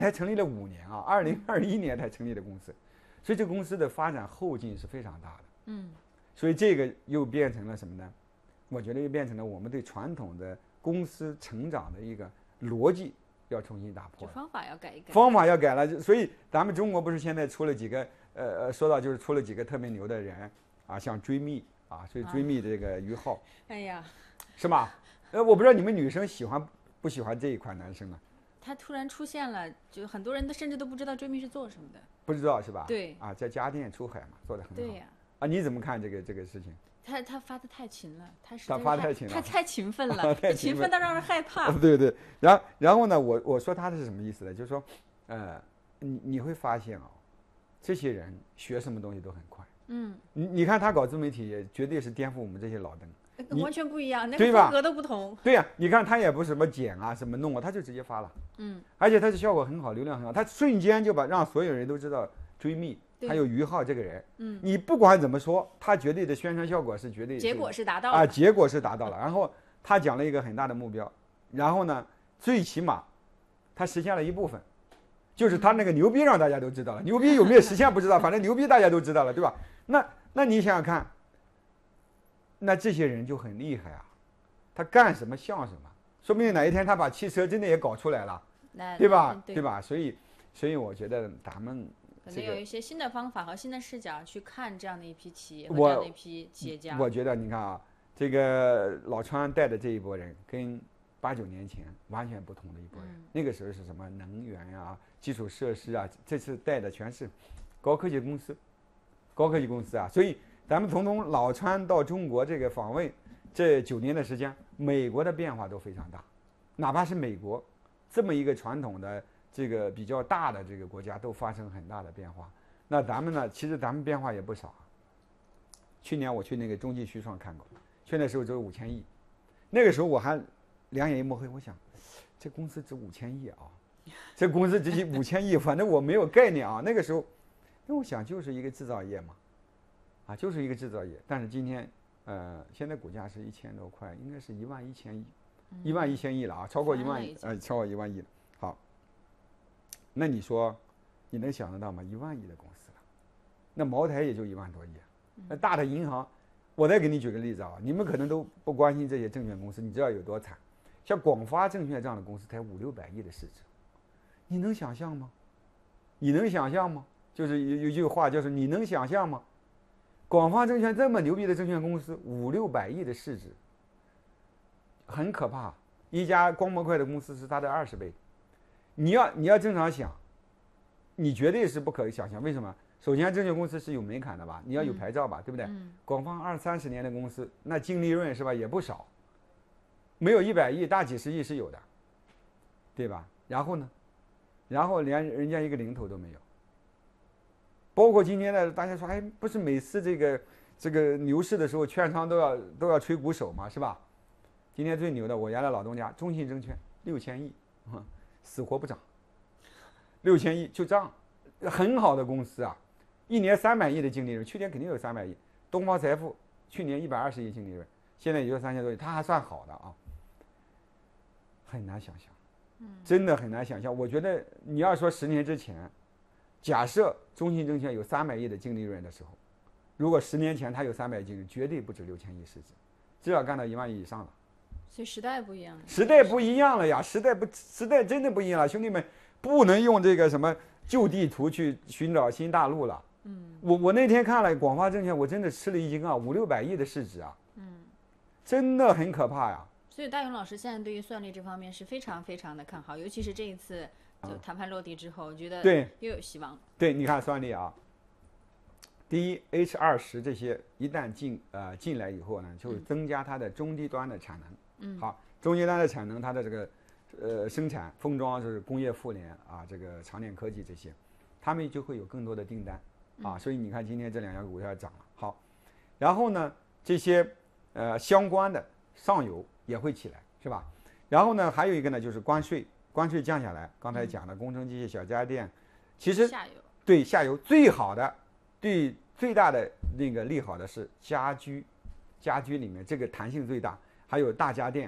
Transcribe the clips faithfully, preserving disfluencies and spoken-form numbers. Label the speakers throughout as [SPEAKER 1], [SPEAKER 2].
[SPEAKER 1] 才成立了五年啊，二零二一年才成立的公司，所以这个公司的发展后劲是非常大的。
[SPEAKER 2] 嗯，
[SPEAKER 1] 所以这个又变成了什么呢？我觉得又变成了我们对传统的公司成长的一个逻辑要重新打破了，
[SPEAKER 2] 方法要改一改，
[SPEAKER 1] 方法要改了。所以咱们中国不是现在出了几个呃呃，说到就是出了几个特别牛的人啊，像追觅啊，所以追觅这个于浩，
[SPEAKER 2] 哎呀，
[SPEAKER 1] 是吧？呃，我不知道你们女生喜欢不喜欢这一款男生呢？
[SPEAKER 2] 他突然出现了，就很多人都甚至都不知道追觅是做什么的，
[SPEAKER 1] 不知道是吧？
[SPEAKER 2] 对，
[SPEAKER 1] 啊，在家电出海嘛，做得很好。
[SPEAKER 2] 对呀。
[SPEAKER 1] 啊，你怎么看这个这个事情？
[SPEAKER 2] 他他发的太勤了，他是
[SPEAKER 1] 他发太勤了，
[SPEAKER 2] 他太勤奋了，
[SPEAKER 1] 太
[SPEAKER 2] 勤奋到让人害怕。
[SPEAKER 1] 对对，然后然后呢，我我说他是什么意思呢？就是说，呃，你你会发现啊、哦，这些人学什么东西都很快。
[SPEAKER 2] 嗯，
[SPEAKER 1] 你你看他搞自媒体，也绝对是颠覆我们这些老登，
[SPEAKER 2] 完全不一样，那
[SPEAKER 1] 个
[SPEAKER 2] 风格都不同。
[SPEAKER 1] 对呀、啊，你看他也不是什么剪啊，什么弄啊，他就直接发了。
[SPEAKER 2] 嗯，
[SPEAKER 1] 而且他的效果很好，流量很好，他瞬间就把让所有人都知道追觅。还有于浩这个人，
[SPEAKER 2] 嗯，
[SPEAKER 1] 你不管怎么说，他绝对的宣传效果是绝对，
[SPEAKER 2] 结果是达到了
[SPEAKER 1] 啊，结果是达到了。然后他讲了一个很大的目标，然后呢，最起码他实现了一部分，就是他那个牛逼让大家都知道了，牛逼有没有实现不知道，反正牛逼大家都知道了，对吧？那那你想想看，那这些人就很厉害啊，他干什么像什么，说不定哪一天他把汽车真的也搞出来了，对吧？
[SPEAKER 2] 对,
[SPEAKER 1] 对吧？所以所以我觉得咱们。
[SPEAKER 2] 可能有一些新的方法和新的视角去看这样的一批企业和
[SPEAKER 1] 这
[SPEAKER 2] 样的一批企业家。
[SPEAKER 1] 我觉得你看啊，这个老川带的这一波人跟八九年前完全不同的一波人。
[SPEAKER 2] 嗯、
[SPEAKER 1] 那个时候是什么能源啊、基础设施啊，这次带的全是高科技公司，高科技公司啊。所以咱们从从老川到中国这个访问这九年的时间，美国的变化都非常大，哪怕是美国这么一个传统的。这个比较大的这个国家都发生很大的变化，那咱们呢？其实咱们变化也不少。去年我去那个中继虚创看过，去那时候只有五千亿，那个时候我还两眼一抹黑，我想这公司值五千亿啊，这公司值五千亿，反正我没有概念啊。那个时候，那我想就是一个制造业嘛，啊，就是一个制造业。但是今天，呃，现在股价是一千多块，应该是一万一千亿，一万一千亿了啊，超过一万，呃，超过一万亿了。好。那你说，你能想得到吗？一万亿的公司了，那茅台也就一万多亿。那大的银行，我再给你举个例子啊，你们可能都不关心这些证券公司，你知道有多惨？像广发证券这样的公司才五六百亿的市值，你能想象吗？你能想象吗？就是有有句话就是你能想象吗？广发证券这么牛逼的证券公司，五六百亿的市值，很可怕。一家光模块的公司是它的二十倍。你要你要正常想，你绝对是不可想象。为什么？首先，证券公司是有门槛的吧，你要有牌照吧，
[SPEAKER 2] 嗯、
[SPEAKER 1] 对不对？
[SPEAKER 2] 嗯、
[SPEAKER 1] 广发二三十年的公司，那净利润是吧也不少，没有一百亿，大几十亿是有的，对吧？然后呢，然后连人家一个零头都没有。包括今天的大家说，哎，不是每次这个这个牛市的时候，券商都要都要吹鼓手嘛，是吧？今天最牛的，我原来老东家中信证券六千亿，啊。死活不涨，六千亿就涨，很好的公司啊，一年三百亿的净利润，去年肯定有三百亿。东方财富去年一百二十亿净利润，现在也就三千多亿，它还算好的啊，很难想象，真的很难想象。我觉得你要说十年之前，假设中信证券有三百亿的净利润的时候，如果十年前它有三百亿净利润，绝对不止六千亿市值，至少干到一万亿以上了。
[SPEAKER 2] 所以时代不一样了，
[SPEAKER 1] 时代不一样了呀！时代不，时代真的不一样了，兄弟们，不能用这个什么旧地图去寻找新大陆了。
[SPEAKER 2] 嗯，
[SPEAKER 1] 我我那天看了广发证券，我真的吃了一惊啊，五六百亿的市值啊，
[SPEAKER 2] 嗯，
[SPEAKER 1] 真的很可怕呀。
[SPEAKER 2] 所以大勇老师现在对于算力这方面是非常非常的看好，尤其是这一次就谈判落地之后，我觉得
[SPEAKER 1] 对
[SPEAKER 2] 又有希望。
[SPEAKER 1] 对，你看算力啊，第一 H 二十这些一旦进呃进来以后呢，就增加它的中低端的产能。
[SPEAKER 2] 嗯，
[SPEAKER 1] 好，中低端的产能，它的这个呃生产封装就是工业妇联啊，这个长电科技这些，他们就会有更多的订单啊，所以你看今天这两家股票涨了。好，然后呢，这些呃相关的上游也会起来，是吧？然后呢，还有一个呢就是关税，关税降下来，刚才讲的工程机械、小家电，其实
[SPEAKER 2] 下游
[SPEAKER 1] 对下游最好的，对最大的那个利好的是家居，家居里面这个弹性最大。还有大家电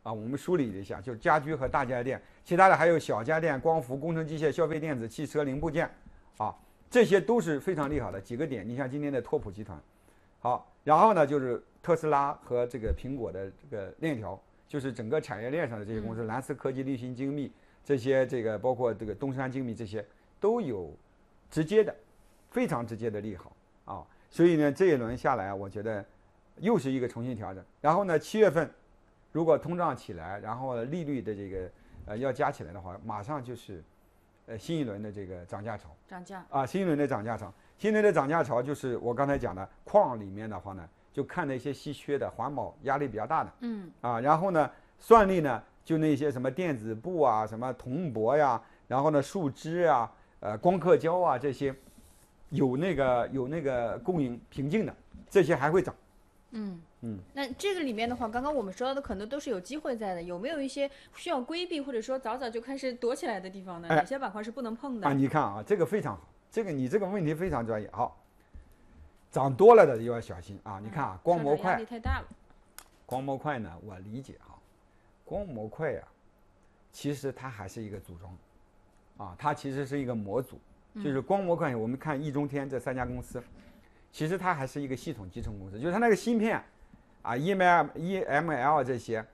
[SPEAKER 1] 啊，我们梳理了一下，就是家居和大家电，其他的还有小家电、光伏、工程机械、消费电子、汽车零部件，啊，这些都是非常利好的几个点。你像今天的拓普集团，好，然后呢就是特斯拉和这个苹果的这个链条，就是整个产业链上的这些公司，蓝思科技、立讯精密这些，这个包括这个东山精密这些都有直接的、非常直接的利好啊。所以呢，这一轮下来，我觉得又是一个重新调整。然后呢，七月份如果通胀起来，然后利率的这个呃要加起来的话，马上就是呃新一轮的这个涨价潮。
[SPEAKER 2] 涨价
[SPEAKER 1] 啊，新一轮的涨价潮，新一轮的涨价潮就是我刚才讲的矿里面的话呢，就看那些稀缺的环保压力比较大的，
[SPEAKER 2] 嗯
[SPEAKER 1] 啊，然后呢，算力呢就那些什么电子布啊、什么铜箔呀，然后呢树脂啊、呃光刻胶啊这些，有那个有那个供应瓶颈的，这些还会涨。
[SPEAKER 2] 嗯
[SPEAKER 1] 嗯，
[SPEAKER 2] 那这个里面的话，刚刚我们说到的可能都是有机会在的，有没有一些需要规避或者说早早就开始躲起来的地方呢？
[SPEAKER 1] 哎、
[SPEAKER 2] 哪些板块是不能碰的？
[SPEAKER 1] 啊，你看啊，这个非常好，这个你这个问题非常专业。好，涨多了的就要小心啊！你看啊，光模块
[SPEAKER 2] 压力太大了。
[SPEAKER 1] 光模块呢，我理解啊，光模块呀、啊，其实它还是一个组装，啊，它其实是一个模组，就是光模块。我们看易中天这三家公司，其实它还是一个系统集成公司，就是它那个芯片，啊 ，E M L、E M L 这些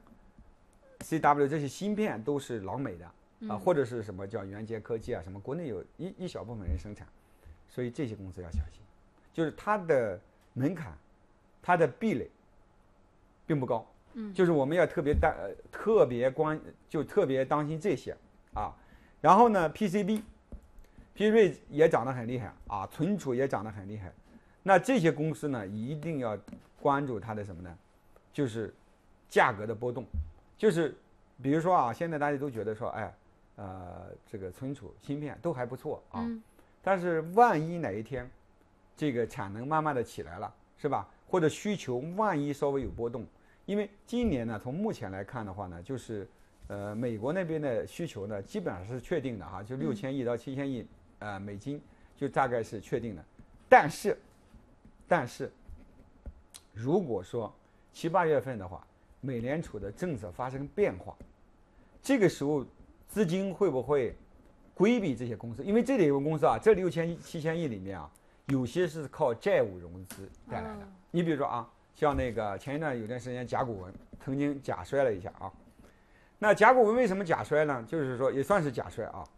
[SPEAKER 1] ，C W 这些芯片都是老美的啊，或者是什么叫元杰科技啊，什么国内有一一小部分人生产，所以这些公司要小心，就是它的门槛，它的壁垒并不高，
[SPEAKER 2] 嗯，
[SPEAKER 1] 就是我们要特别担、呃、特别关，就特别当心这些啊。然后呢 ，P C B，P C B 也涨得很厉害啊，存储也涨得很厉害。那这些公司呢，一定要关注它的什么呢？就是价格的波动。就是比如说啊，现在大家都觉得说，哎，呃，这个存储芯片都还不错啊，
[SPEAKER 2] 嗯、
[SPEAKER 1] 但是万一哪一天这个产能慢慢的起来了，是吧？或者需求万一稍微有波动，因为今年呢，从目前来看的话呢，就是呃，美国那边的需求呢，基本上是确定的哈，就六千亿到七千亿呃美金，就大概是确定的。但是，但是，如果说七八月份的话，美联储的政策发生变化，这个时候资金会不会规避这些公司？因为这里有个公司啊，这六千七千亿里面啊，有些是靠债务融资带来的。你比如说啊，像那个前一段有段时间甲骨文曾经假摔了一下啊，那甲骨文为什么假摔呢？就是说也算是假摔啊，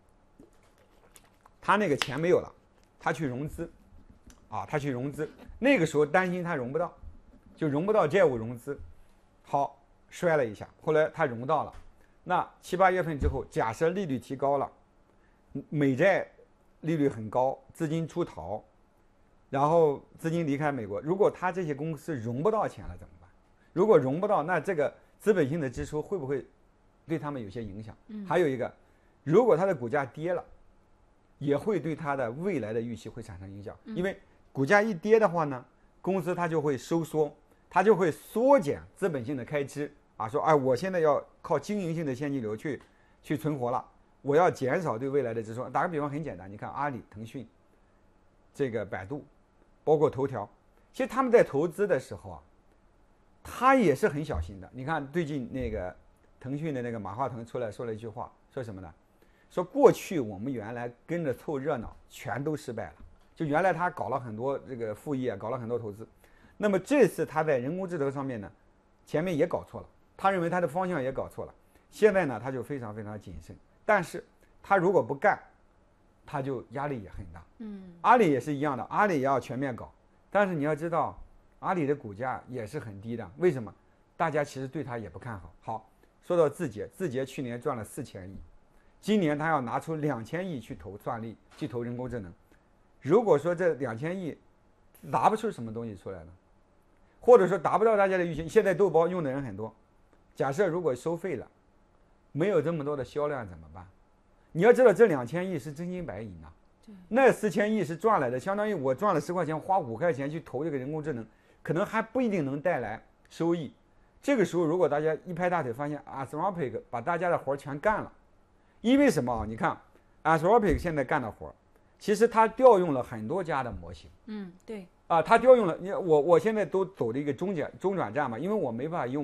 [SPEAKER 1] 他那个钱没有了，他去融资，啊，他去融资，那个时候担心他融不到，就融不到债务融资，好摔了一下，后来他融到了，那七八月份之后，假设利率提高了，美债利率很高，资金出逃，然后资金离开美国，如果他这些公司融不到钱了怎么办？如果融不到，那这个资本性的支出会不会对他们有些影响？
[SPEAKER 2] 嗯、
[SPEAKER 1] 还有一个，如果它的股价跌了，也会对它的未来的预期会产生影响，因为股价一跌的话呢，公司它就会收缩，它就会缩减资本性的开支啊，说哎，我现在要靠经营性的现金流去去存活了，我要减少对未来的支出。打个比方很简单，你看阿里、腾讯、这个百度，包括头条，其实他们在投资的时候啊，他也是很小心的。你看最近那个腾讯的那个马化腾出来说了一句话，说什么呢？说过去我们原来跟着凑热闹，全都失败了。就原来他搞了很多这个副业，搞了很多投资，那么这次他在人工智能上面呢，前面也搞错了，他认为他的方向也搞错了，现在呢他就非常非常谨慎。但是他如果不干，他就压力也很大。
[SPEAKER 2] 嗯，
[SPEAKER 1] 阿里也是一样的，阿里也要全面搞，但是你要知道，阿里的股价也是很低的，为什么？大家其实对他也不看好。好，说到字节，字节去年赚了四千亿。今年他要拿出两千亿去投算力，去投人工智能。如果说这两千亿拿不出什么东西出来呢，或者说达不到大家的预期，现在豆包用的人很多，假设如果收费了，没有这么多的销量怎么办？你要知道这两千亿是真金白银啊，那四千亿是赚来的，相当于我赚了十块钱，花五块钱去投这个人工智能，可能还不一定能带来收益。这个时候如果大家一拍大腿发现 Anthropic 把大家的活全干了。因为什么？你看 Anthropic 现在干的活，其实他调用了很多家的模型。
[SPEAKER 2] 嗯，对。
[SPEAKER 1] 啊，他调用了你我我现在都走了一个中间中转站嘛，因为我没办法用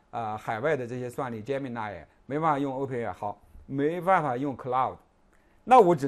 [SPEAKER 1] 啊、呃、海外的这些算力 Gemini 没办法用 OpenAI 好，没办法用 Cloud，那我只